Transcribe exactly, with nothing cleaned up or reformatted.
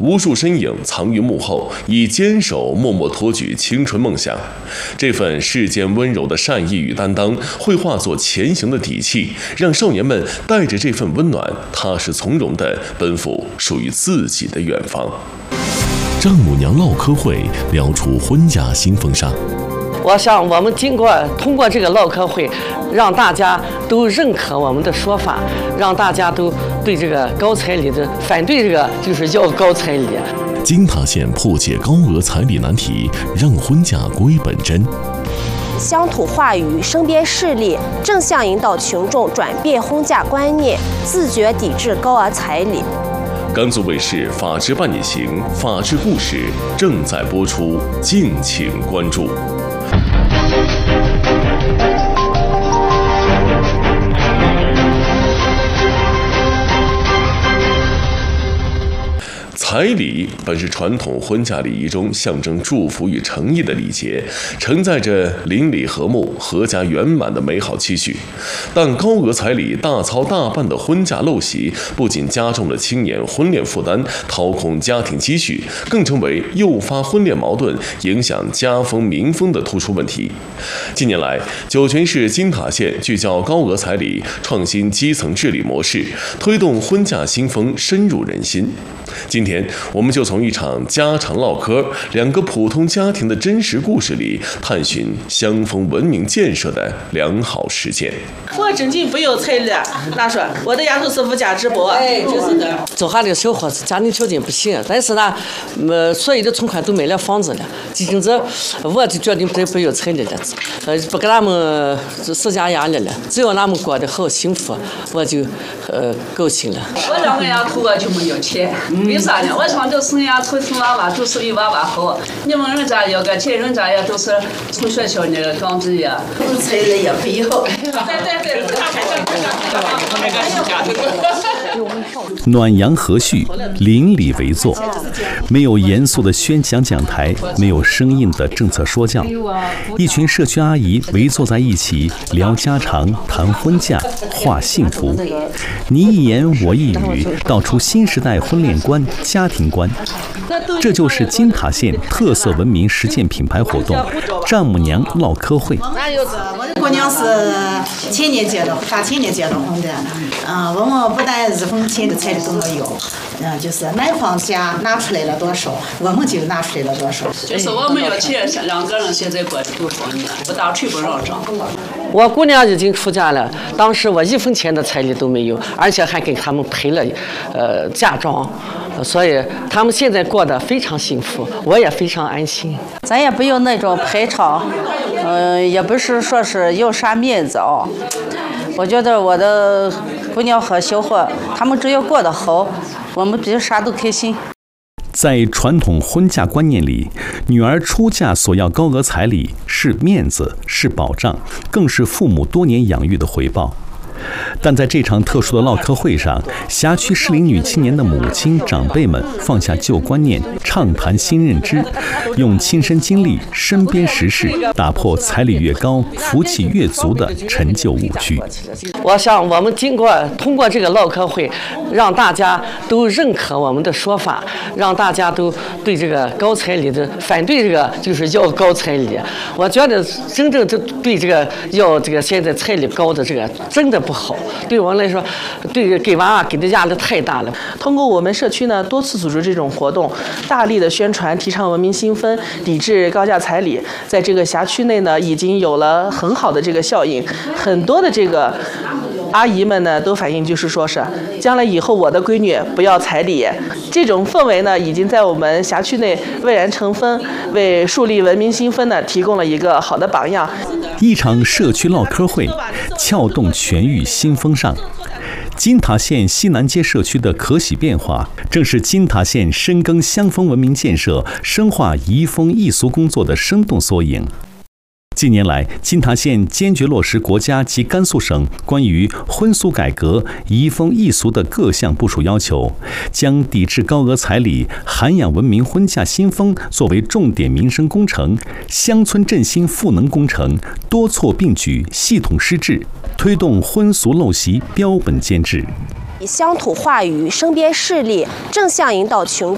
无数身影藏于幕后，以坚守默默托举青春梦想。这份世间温柔的善意与担当，会化作前行的底气，让少年们带着这份温暖，踏实从容地奔赴属于自己的远方。丈母娘唠嗑会，聊出婚嫁新风尚。 我想，我们经过通过这个唠嗑会，让大家都认可我们的说法，让大家都对这个高彩礼的反对，这个就是要高彩礼。 金塔县破解高额彩礼难题，让婚嫁归本真。 乡土话语、身边事例，正向引导群众转变婚嫁观念，自觉抵制高额彩礼。 甘肃卫视《法治伴你行》法治故事正在播出，敬请关注。彩礼本是传统婚嫁礼仪中象征祝福与诚意的礼节，承载着邻里和睦、阖家圆满的美好期许。但高额彩礼大操大办的婚嫁陋习，不仅加重了青年婚恋负担，掏空家庭积蓄，更成为诱发婚恋矛盾、影响家风民风的突出问题。近年来，酒泉市金塔县聚焦高额彩礼，创新基层治理模式，推动婚嫁新风深入人心。今天，我们就从一场家常唠嗑、两个普通家庭的真实故事里，探寻乡风文明建设的良好实践。 我真进不有彩礼，那说我的丫头是无价之宝，哎，就是的。 走下这个小伙子家庭条件不行，但是呢，呃，所有的存款都买了房子了，因此我就决定不不要彩礼了，呃，不给他们施加压力了，只要他们过得好幸福，我就呃高兴了。 我两个丫头我就没有钱。为啥呢？我想着生丫头生娃娃就是比娃娃好。你们人家要个钱，人家也都是从学校那个刚毕业， 彩礼也不要。对对对， 暖阳和煦，邻里围坐，没有严肃的宣讲讲台，没有生硬的政策说教，一群社区阿姨围坐在一起聊家常、谈婚嫁、话幸福，你一言我一语，道出新时代婚恋观、家庭观。这就是金塔县特色文明实践品牌活动——丈母娘唠嗑会。 我的姑娘是前年结的，大前年结的婚的，嗯，我们不但一分钱的彩礼都没有，嗯，就是男方家拿出来了多少，我们就拿出来了多少。 就是我没有钱，两个人现在过得都好呢，不打吹不让张。 我姑娘已经出嫁了，当时我一分钱的彩礼都没有，而且还给他们赔了，呃，嫁妆，所以他们现在过得非常幸福，我也非常安心。 咱也不用那种排场，嗯、呃，也不是说是要啥面子哦。我觉得我的姑娘和小伙，他们只要过得好，我们比啥都开心。 在传统婚嫁观念里，女儿出嫁所要高额彩礼是面子，是保障，更是父母多年养育的回报。但在这场特殊的唠嗑会上，辖区适龄女青年的母亲长辈们放下旧观念，畅谈新认知，用亲身经历、身边实事，打破彩礼越高、福气越足的陈旧误区。 我想，我们经过通过这个唠嗑会，让大家都认可我们的说法，让大家都对这个高彩礼的反对，这个就是要高彩礼。我觉得真正对这个要这个现在彩礼高的这个真的不好，对我来说，对给娃娃给的压力太大了。 通过我们社区呢多次组织这种活动，大力的宣传提倡文明新风，抵制高价彩礼，在这个辖区内呢已经有了很好的这个效应，很多的这个阿姨们呢都反映，就是说是将来以后我的闺女不要彩礼，这种氛围呢已经在我们辖区内蔚然成风，为树立文明新风呢提供了一个好的榜样。 一场社区唠嗑会，撬动全域新风尚。金塔县西南街社区的可喜变化，正是金塔县深耕乡风文明建设、深化移风易俗工作的生动缩影。近年来，金塔县坚决落实国家及甘肃省关于婚俗改革、移风易俗的各项部署要求，将抵制高额彩礼、涵养文明婚嫁新风作为重点民生工程、乡村振兴赋能工程，多措并举，系统施治，推动婚俗陋习标本兼治。 以乡土话语、身边事例，正向引导群众